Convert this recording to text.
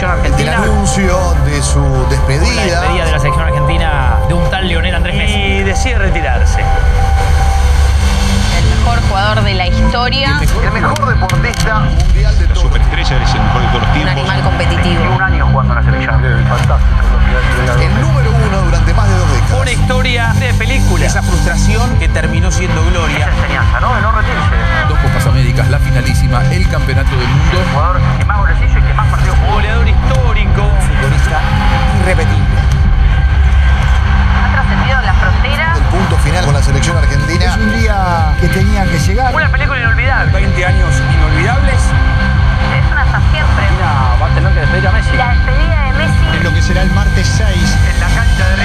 selección El argentina. anuncio de su La despedida. despedida de la selección argentina de un tal Lionel Andrés Messi. Y decide retirarse. El mejor jugador de la historia. El mejor deportista mundial de todos. Superestrella, es el mejor de todos los Un tiempos. animal competitivo. 21 años jugando en la selección. El número uno durante más de 2 décadas. Una historia de película. Esa frustración que terminó siendo gloria. Esa enseñanza, ¿no? De no rendirse. 2 Copas Américas, la finalísima, el campeonato del mundo. El jugador que más goles hizo y que más partidos jugó. Goleador histórico. Futbolista irrepetible. Ha trascendido la frontera. El punto final con la selección argentina. Un día que tenía que llegar. Una película inolvidable. 20 años inolvidables. Es una hasta siempre. Va a tener que despedir a Messi. La despedida de Messi. Lo que será el martes 6. En la cancha de